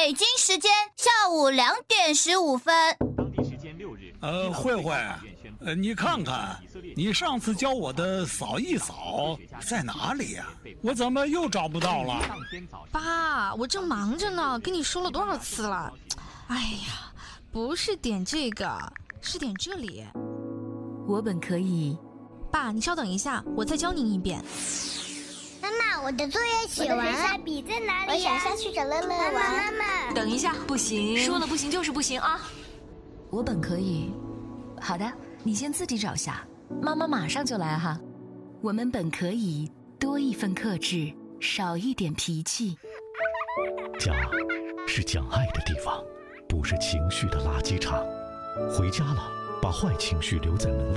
北京时间下午2点15分。 当地时间6日。 慧慧，你看看，你上次教我的扫一扫在哪里呀？我怎么又找不到了？ 爸，我正忙着呢，跟你说了多少次了？哎呀，不是点这个，是点这里。 我本可以。 爸，你稍等一下，我再教您一遍。 妈妈，我的作业写完了，下笔在哪里呀？我想下去找乐乐玩。妈妈， 等一下， 不行， 说了不行就是不行啊！ 我本可以。好的，你先自己找下，妈妈马上就来哈。我们本可以多一份克制，少一点脾气。 家是讲爱的地方，不是情绪的垃圾场。回家了，把坏情绪留在门外。